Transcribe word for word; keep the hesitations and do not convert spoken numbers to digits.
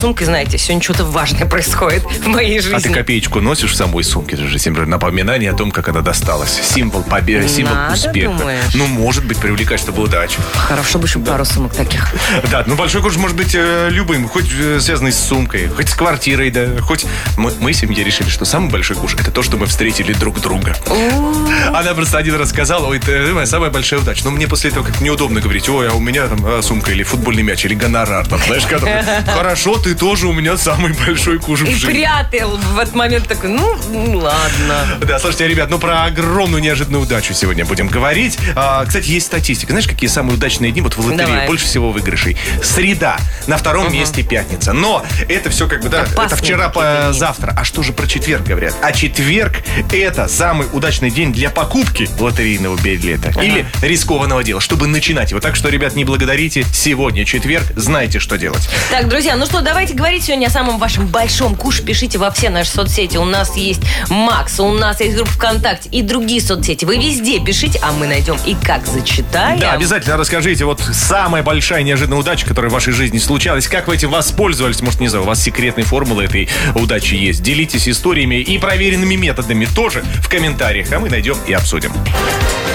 сумкой, знаете, сегодня что-то важное происходит в моей жизни. А ты копеечку носишь в самой сумке? Это же символ напоминания о том, как она досталась. Символ победы, символ Надо, успеха. думаешь? Ну, может быть, привлекать, чтобы удачу. Хорошо бы еще пару сумок таких. Да, ну большой куш может быть э, любым, хоть э, связанный с сумкой, хоть с квартирой, да, хоть... Мы, мы в семье решили, что самый большой куш — это то, что мы встретили друг друга. Она просто один раз сказала: ой, это моя самая большая удача. Но мне после этого как-то неудобно говорить: ой, а у меня там а, сумка или футбольный мяч, или гонорар. Там, знаешь, когда хорошо, ты тоже у меня самый большой куш в И жизни. прятал в этот момент такой, ну, ну, ладно. Да, слушайте, ребят, ну про огромную неожиданную удачу сегодня будем говорить. А, кстати, есть статистика. Знаешь, какие самые удачные дни вот в лотерее? Давай. Больше всего выигрышей. Среда. На втором угу. месте пятница. Но это все как бы, да, Опасные это вчера по завтра. А что же про четверг говорят? А четверг — это самый удачный день для покупки лотерейного билета ага. или рискованного дела, чтобы начинать его. Так что, ребят, не благодарите. Сегодня четверг. Знаете, что делать. Так, друзья, ну что, давайте говорить сегодня о самом вашем большом куше. Пишите во все наши соцсети. У нас есть Макс, у нас есть группа ВКонтакте и другие соцсети. Вы везде пишите, а мы найдем и как зачитаем. Да, обязательно расскажите. Вот самая большая неожиданная удача, которая в вашей жизни случалась. Как вы этим воспользовались? Может, не знаю, у вас секретные формулы этой удачи есть. Делитесь историями и проверенными методами тоже в комментариях, а мы найдем и обсудим.